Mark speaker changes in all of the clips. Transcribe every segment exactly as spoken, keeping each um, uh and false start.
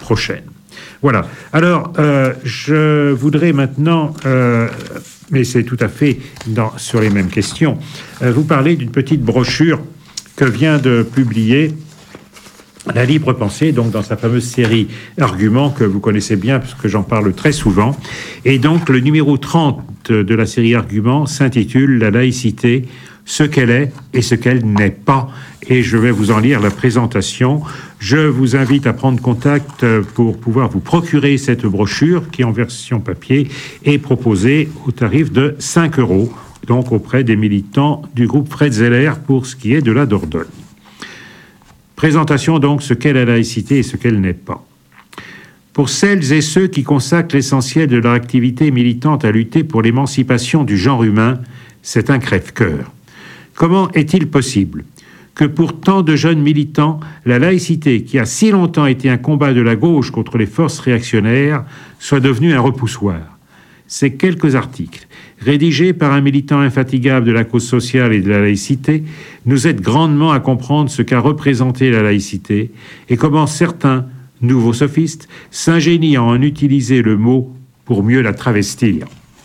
Speaker 1: prochaine. Voilà. Alors, euh, je voudrais maintenant, euh, mais c'est tout à fait dans, sur les mêmes questions, euh, vous parler d'une petite brochure que vient de publier La Libre Pensée, donc dans sa fameuse série Arguments que vous connaissez bien, parce que j'en parle très souvent. Et donc, le numéro trente de la série Arguments s'intitule La laïcité, ce qu'elle est et ce qu'elle n'est pas. Et je vais vous en lire la présentation. Je vous invite à prendre contact pour pouvoir vous procurer cette brochure qui, en version papier, est proposée au tarif de cinq euros, donc auprès des militants du groupe Fred Zeller pour ce qui est de la Dordogne. Présentation donc, ce qu'est la laïcité et ce qu'elle n'est pas. Pour celles et ceux qui consacrent l'essentiel de leur activité militante à lutter pour l'émancipation du genre humain, c'est un crève-cœur. Comment est-il possible que pour tant de jeunes militants, la laïcité, qui a si longtemps été un combat de la gauche contre les forces réactionnaires, soit devenue un repoussoir? Ces quelques articles, rédigés par un militant infatigable de la cause sociale et de la laïcité, nous aident grandement à comprendre ce qu'a représenté la laïcité et comment certains, nouveaux sophistes, s'ingénient à en utiliser le mot pour mieux la travestir.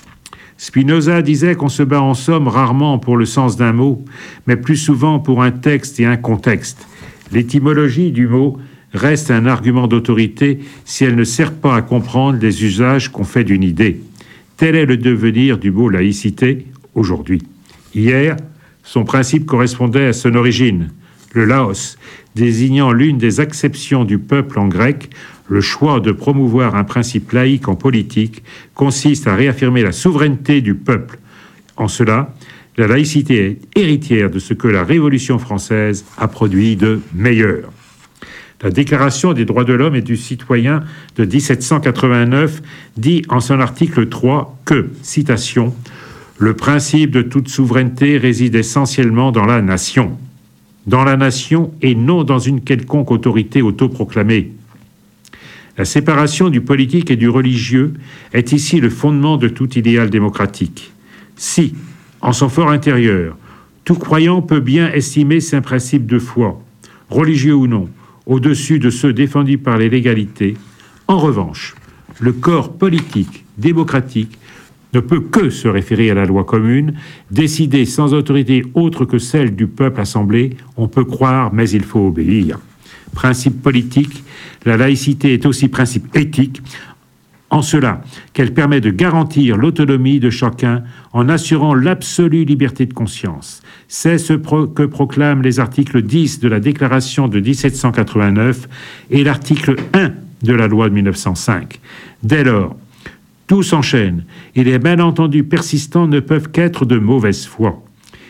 Speaker 1: Spinoza disait qu'on se bat en somme rarement pour le sens d'un mot, mais plus souvent pour un texte et un contexte. L'étymologie du mot reste un argument d'autorité si elle ne sert pas à comprendre les usages qu'on fait d'une idée. Tel est le devenir du mot laïcité aujourd'hui. Hier, son principe correspondait à son origine, le laos, désignant l'une des acceptions du peuple en grec. Le choix de promouvoir un principe laïque en politique consiste à réaffirmer la souveraineté du peuple. En cela, la laïcité est héritière de ce que la Révolution française a produit de meilleur. La Déclaration des droits de l'homme et du citoyen de dix-sept cent quatre-vingt-neuf dit en son article trois que, citation, « Le principe de toute souveraineté réside essentiellement dans la nation. Dans la nation et non dans une quelconque autorité autoproclamée. La séparation du politique et du religieux est ici le fondement de tout idéal démocratique. Si, en son fort intérieur, tout croyant peut bien estimer ses principes de foi, religieux ou non, au-dessus de ceux défendus par les légalités, en revanche, le corps politique, démocratique, ne peut que se référer à la loi commune, décider sans autorité autre que celle du peuple assemblé. On peut croire, mais il faut obéir. Principe politique, la laïcité est aussi principe éthique, en cela qu'elle permet de garantir l'autonomie de chacun en assurant l'absolue liberté de conscience. C'est ce pro- que proclament les articles dix de la Déclaration de dix-sept cent quatre-vingt-neuf et l'article un de la loi de mille neuf cent cinq. Dès lors, tout s'enchaîne et les malentendus persistants ne peuvent qu'être de mauvaise foi.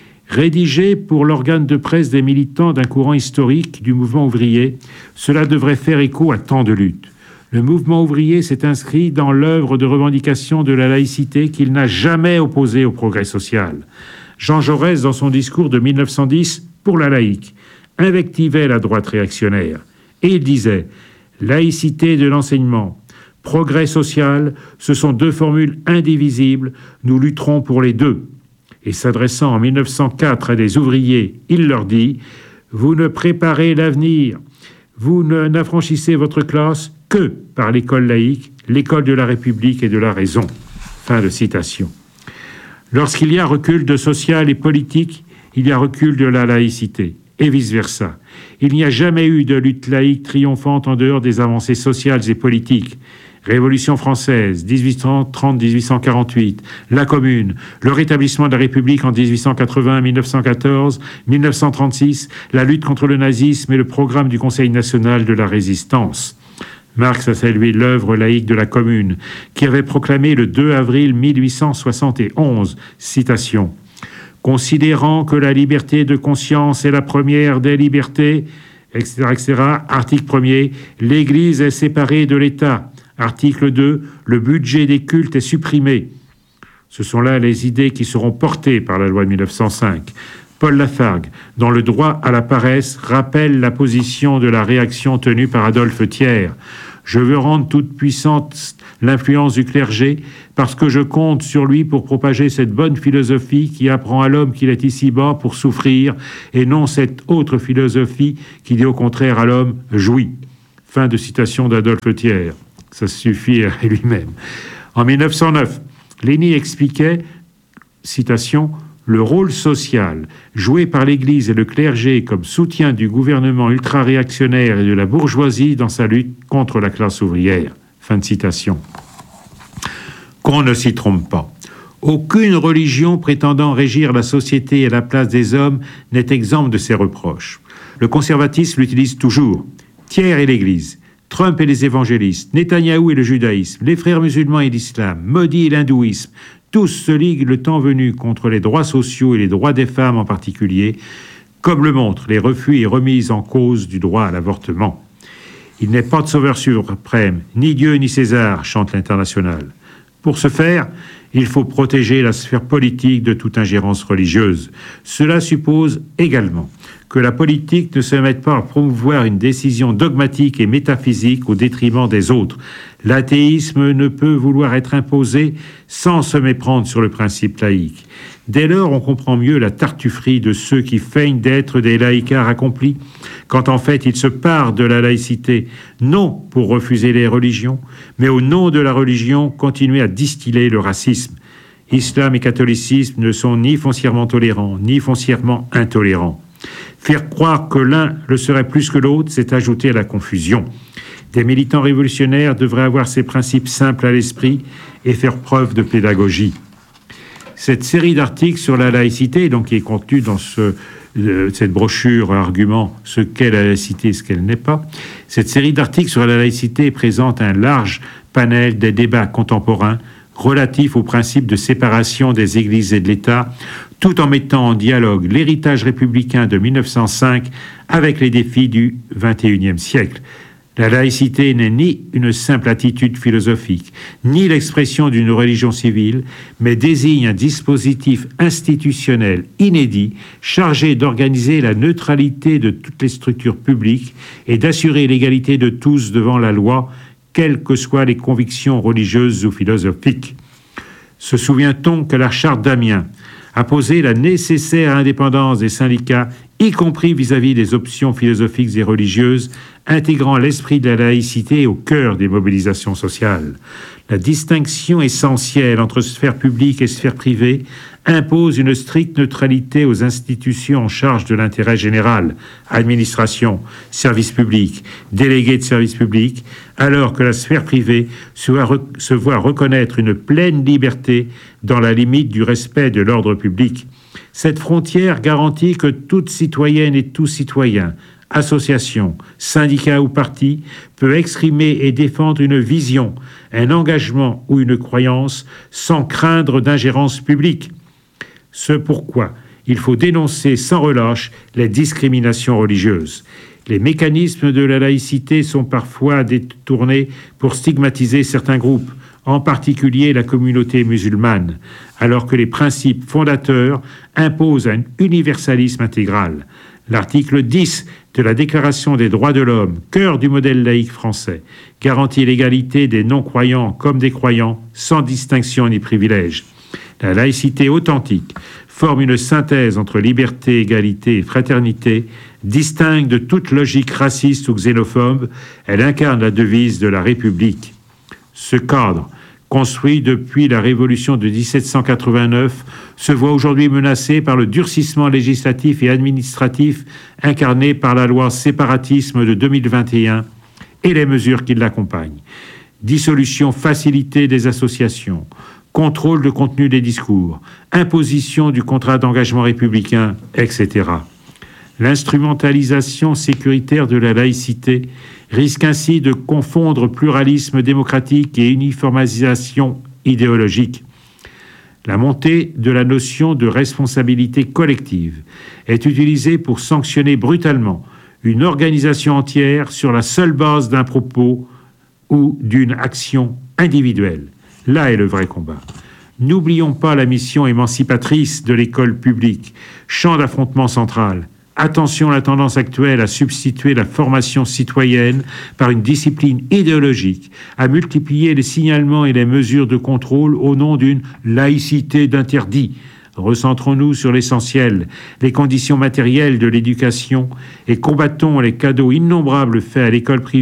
Speaker 1: Rédigé pour l'organe de presse des militants d'un courant historique du mouvement ouvrier, cela devrait faire écho à tant de luttes. Le mouvement ouvrier s'est inscrit dans l'œuvre de revendication de la laïcité qu'il n'a jamais opposée au progrès social. Jean Jaurès, dans son discours de mille neuf cent dix pour la laïque, invectivait la droite réactionnaire. Et il disait « Laïcité de l'enseignement, progrès social, ce sont deux formules indivisibles, nous lutterons pour les deux. » Et s'adressant en mille neuf cent quatre à des ouvriers, il leur dit « Vous ne préparez l'avenir, vous ne, n'affranchissez votre classe que par l'école laïque, l'école de la République et de la raison. » Fin de citation. Lorsqu'il y a recul de social et politique, il y a recul de la laïcité, et vice-versa. Il n'y a jamais eu de lutte laïque triomphante en dehors des avancées sociales et politiques. Révolution française, dix-huit cent trente à dix-huit cent quarante-huit, la Commune, le rétablissement de la République en dix-huit cent quatre-vingts à mille neuf cent quatorze, mille neuf cent trente-six, la lutte contre le nazisme et le programme du Conseil national de la résistance. Marx a salué l'œuvre laïque de la Commune, qui avait proclamé le deux avril mille huit cent soixante et onze, citation, « Considérant que la liberté de conscience est la première des libertés, et cetera, et cetera, article premier, l'Église est séparée de l'État. Article deux, le budget des cultes est supprimé. » Ce sont là les idées qui seront portées par la loi de mille neuf cent cinq. Paul Lafargue, dans Le droit à la paresse, rappelle la position de la réaction tenue par Adolphe Thiers. « Je veux rendre toute puissante l'influence du clergé parce que je compte sur lui pour propager cette bonne philosophie qui apprend à l'homme qu'il est ici-bas pour souffrir et non cette autre philosophie qui dit au contraire à l'homme « jouis ». Fin de citation d'Adolphe Thiers. Ça suffit à lui-même. En mille neuf cent neuf, Lénine expliquait, citation, « le rôle social joué par l'Église et le clergé comme soutien du gouvernement ultra-réactionnaire et de la bourgeoisie dans sa lutte contre la classe ouvrière. » Fin de citation. Qu'on ne s'y trompe pas. Aucune religion prétendant régir la société et la place des hommes n'est exempte de ces reproches. Le conservatisme l'utilise toujours. Thiers et l'Église, Trump et les évangélistes, Netanyahou et le judaïsme, les frères musulmans et l'islam, Modi et l'hindouisme, tous se liguent le temps venu contre les droits sociaux et les droits des femmes en particulier, comme le montrent les refus et remises en cause du droit à l'avortement. Il n'est pas de sauveur suprême, ni Dieu ni César, chante l'Internationale. Pour ce faire, il faut protéger la sphère politique de toute ingérence religieuse. Cela suppose également que la politique ne se mette pas à promouvoir une décision dogmatique et métaphysique au détriment des autres. L'athéisme ne peut vouloir être imposé sans se méprendre sur le principe laïque. Dès lors, on comprend mieux la tartufferie de ceux qui feignent d'être des laïcards accomplis, quand en fait ils se parent de la laïcité, non pour refuser les religions, mais au nom de la religion, continuer à distiller le racisme. Islam et catholicisme ne sont ni foncièrement tolérants, ni foncièrement intolérants. Faire croire que l'un le serait plus que l'autre, c'est ajouter à la confusion. Des militants révolutionnaires devraient avoir ces principes simples à l'esprit et faire preuve de pédagogie. Cette série d'articles sur la laïcité, donc qui est contenue dans ce, euh, cette brochure argument ce qu'est la laïcité et ce qu'elle n'est pas, cette série d'articles sur la laïcité présente un large panel des débats contemporains relatifs au principe de séparation des églises et de l'État, tout en mettant en dialogue l'héritage républicain de mille neuf cent cinq avec les défis du vingt et unième siècle. La laïcité n'est ni une simple attitude philosophique, ni l'expression d'une religion civile, mais désigne un dispositif institutionnel inédit, chargé d'organiser la neutralité de toutes les structures publiques et d'assurer l'égalité de tous devant la loi, quelles que soient les convictions religieuses ou philosophiques. Se souvient-on que la charte d'Amiens a posé la nécessaire indépendance des syndicats, y compris vis-à-vis des options philosophiques et religieuses, intégrant l'esprit de la laïcité au cœur des mobilisations sociales. La distinction essentielle entre sphère publique et sphère privée impose une stricte neutralité aux institutions en charge de l'intérêt général, administration, service public, délégués de service public, alors que la sphère privée se voit reconnaître une pleine liberté dans la limite du respect de l'ordre public. Cette frontière garantit que toute citoyenne et tout citoyen, association, syndicat ou parti, peut exprimer et défendre une vision, un engagement ou une croyance sans craindre d'ingérence publique. Ce pourquoi il faut dénoncer sans relâche les discriminations religieuses. Les mécanismes de la laïcité sont parfois détournés pour stigmatiser certains groupes, en particulier la communauté musulmane, alors que les principes fondateurs imposent un universalisme intégral. L'article dix de la Déclaration des droits de l'homme, cœur du modèle laïque français, garantit l'égalité des non-croyants comme des croyants, sans distinction ni privilège. La laïcité authentique forme une synthèse entre liberté, égalité et fraternité, distingue de toute logique raciste ou xénophobe, elle incarne la devise de la République. Ce cadre, construit depuis la Révolution de dix-sept cent quatre-vingt-neuf, se voit aujourd'hui menacé par le durcissement législatif et administratif incarné par la loi séparatisme de deux mille vingt et un et les mesures qui l'accompagnent. Dissolution facilitée des associations, contrôle de contenu des discours, imposition du contrat d'engagement républicain, et cetera. L'instrumentalisation sécuritaire de la laïcité risque ainsi de confondre pluralisme démocratique et uniformisation idéologique. La montée de la notion de responsabilité collective est utilisée pour sanctionner brutalement une organisation entière sur la seule base d'un propos ou d'une action individuelle. Là est le vrai combat. N'oublions pas la mission émancipatrice de l'école publique, champ d'affrontement central. Attention à la tendance actuelle à substituer la formation citoyenne par une discipline idéologique, à multiplier les signalements et les mesures de contrôle au nom d'une laïcité d'interdit. Recentrons-nous sur l'essentiel, les conditions matérielles de l'éducation, et combattons les cadeaux innombrables faits à l'école privée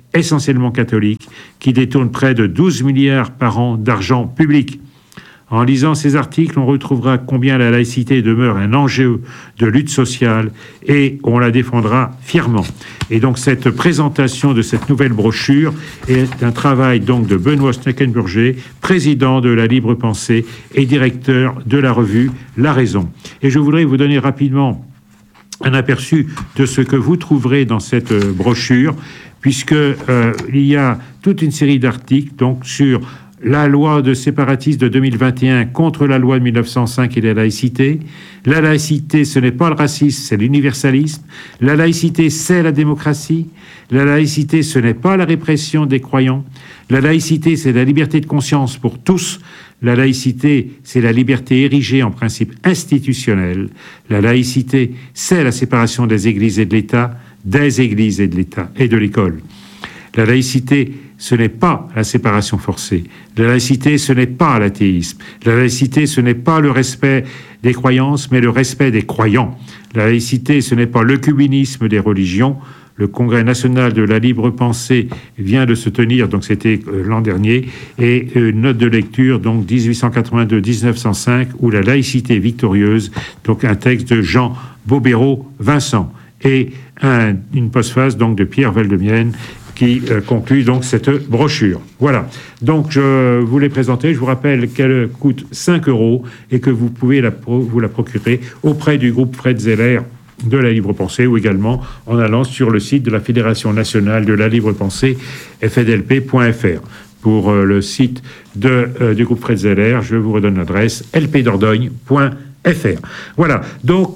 Speaker 1: essentiellement catholique, qui détourne près de douze milliards par an d'argent public. En lisant ces articles, on retrouvera combien la laïcité demeure un enjeu de lutte sociale et on la défendra fièrement. Et donc cette présentation de cette nouvelle brochure est un travail donc de Benoît Schneckenburger, président de la Libre Pensée et directeur de la revue La Raison. Et je voudrais vous donner rapidement un aperçu de ce que vous trouverez dans cette brochure, puisque euh, il y a toute une série d'articles donc sur la loi de séparatisme de deux mille vingt et un contre la loi de mille neuf cent cinq et la laïcité. La laïcité, ce n'est pas le racisme, c'est l'universalisme. La laïcité, c'est la démocratie. La laïcité, ce n'est pas la répression des croyants. La laïcité, c'est la liberté de conscience pour tous. La laïcité, c'est la liberté érigée en principe institutionnel. La laïcité, c'est la séparation des églises et de l'État, des églises et de l'État et de l'école. La laïcité, ce n'est pas la séparation forcée. La laïcité, ce n'est pas l'athéisme. La laïcité, ce n'est pas le respect des croyances, mais le respect des croyants. La laïcité, ce n'est pas l'œcuménisme des religions. Le Congrès national de la libre pensée vient de se tenir, donc c'était l'an dernier, et une note de lecture, donc dix-huit cent quatre-vingt-deux à dix-neuf cent cinq, où la laïcité victorieuse, donc un texte de Jean Bobéro-Vincent, et un, une postface donc de Pierre Veldemienne, qui euh, conclut donc cette brochure. Voilà. Donc, je vous l'ai présentée. Je vous rappelle qu'elle coûte cinq euros et que vous pouvez la pro- vous la procurer auprès du groupe Fred Zeller de la Libre Pensée ou également en allant sur le site de la Fédération nationale de la Libre Pensée, f d l p point f r. Pour euh, le site de, euh, du groupe Fred Zeller, je vous redonne l'adresse l p dordogne point f r. Voilà. Donc,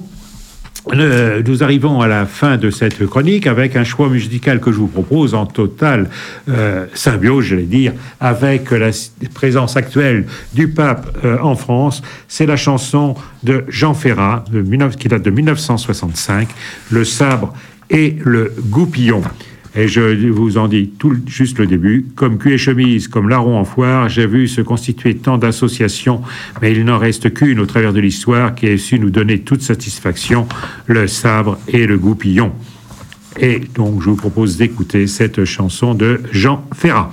Speaker 1: Le, nous arrivons à la fin de cette chronique avec un choix musical que je vous propose en totale euh, symbiose, j'allais dire, avec la présence actuelle du pape euh, en France. C'est la chanson de Jean Ferrat, de, qui date de mille neuf cent soixante-cinq, Le sabre et le goupillon. Et je vous en dis tout juste le début. Comme cul et chemise, comme larron en foire, j'ai vu se constituer tant d'associations, mais il n'en reste qu'une au travers de l'histoire qui a su nous donner toute satisfaction, le sabre et le goupillon. Et donc, je vous propose d'écouter cette chanson de Jean Ferrat.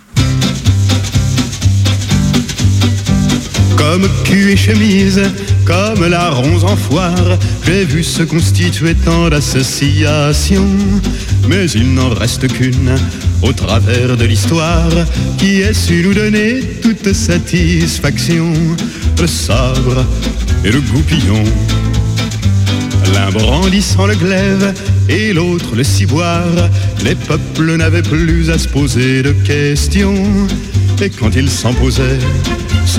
Speaker 2: Comme cul et chemise, comme larrons en foire, j'ai vu se constituer tant d'associations. Mais il n'en reste qu'une, au travers de l'histoire, qui ait su nous donner toute satisfaction. Le sabre et le goupillon, l'un brandissant le glaive et l'autre le ciboire. Les peuples n'avaient plus à se poser de questions, et quand ils s'en posaient,